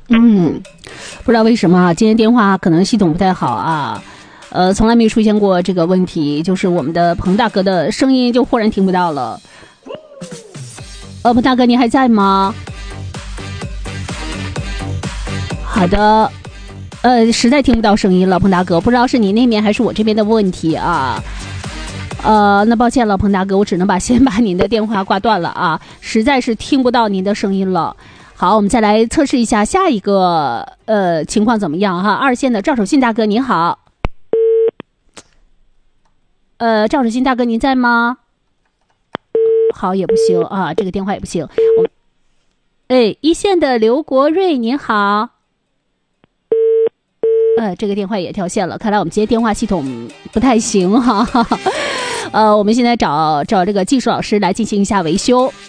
不知道为什么今天电话可能系统不太好啊，从来没出现过这个问题，就是我们的彭大哥的声音就忽然听不到了。彭大哥你还在吗？好的，实在听不到声音了，彭大哥，不知道是你那边还是我这边的问题啊。那抱歉了，彭大哥，我只能先把您的电话挂断了啊，实在是听不到您的声音了。好，我们再来测试一下下一个情况怎么样哈？二线的赵守信大哥您好。赵守信大哥您在吗？好，也不行啊，这个电话也不行。一线的刘国瑞您好。这个电话也跳线了，看来我们今天电话系统不太行哈。我们现在找这个技术老师来进行一下维修。